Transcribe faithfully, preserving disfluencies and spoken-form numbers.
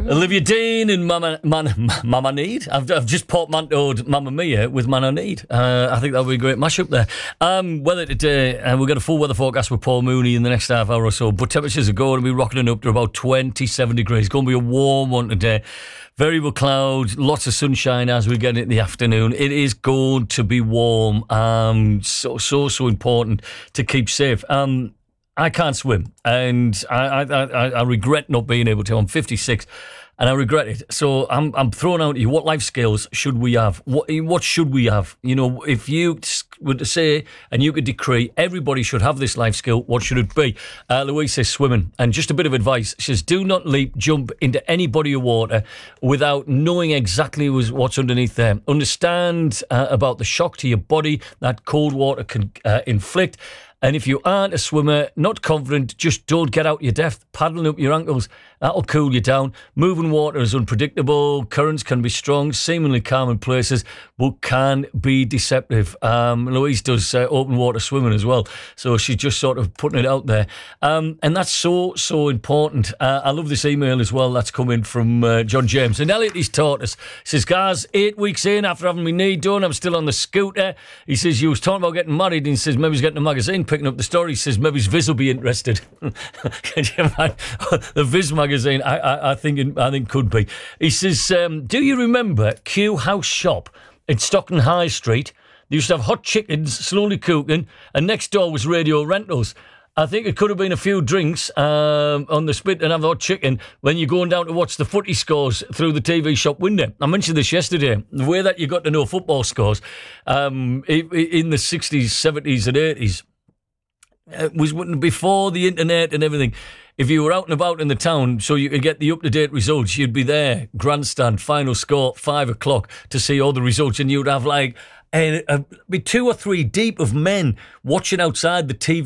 Olivia Dean and Mama, Man, Mama Need. I've, I've just portmanteaued Mamma Mia with Man I Need. Uh, I think that would be a great mashup there. Um, weather today, uh, we've got a full weather forecast with Paul Mooney in the next half hour or so, but temperatures are going to be rocketing up to about twenty-seven degrees. It's going to be a warm one today. Variable clouds, lots of sunshine as we get into the afternoon. It is going to be warm. Um, so, so, so important to keep safe. Um, I can't swim, and I, I, I, I regret not being able to. I'm fifty-six, and I regret it. So I'm, I'm throwing out to you, what life skills should we have? What, what should we have? You know, if you were to say, and you could decree, everybody should have this life skill, what should it be? Uh, Louise says swimming, and just a bit of advice. She says, do not leap, jump into any body of water without knowing exactly what's underneath there. Understand uh, about the shock to your body that cold water can uh, inflict. And if you aren't a swimmer, not confident, just don't get out your depth. Paddling up your ankles, that'll cool you down. Moving water is unpredictable. Currents can be strong, seemingly calm in places, but can be deceptive. Um, Louise does uh, open water swimming as well, so she's just sort of putting it out there. Um, and that's so, so important. Uh, I love this email as well that's come in from uh, John James. And Elliot, he's taught us. He says, guys, eight weeks in after having my knee done, I'm still on the scooter. He says, you was talking about getting married, and he says, maybe he's getting a magazine, picking up the story. He says, maybe his Viz will be interested. Can you imagine? The Viz magazine, I, I, I think I think could be. He says, um, do you remember Q House Shop in Stockton High Street? They used to have hot chickens slowly cooking, and next door was Radio Rentals. I think it could have been a few drinks um, on the spit and have hot chicken when you're going down to watch the footy scores through the T V shop window. I mentioned this yesterday. The way that you got to know football scores um, in the sixties, seventies and eighties it was before the internet and everything. If you were out and about in the town so you could get the up-to-date results, you'd be there, grandstand, final score, five o'clock to see all the results, and you'd have like a, a, be two or three deep of men watching outside the T V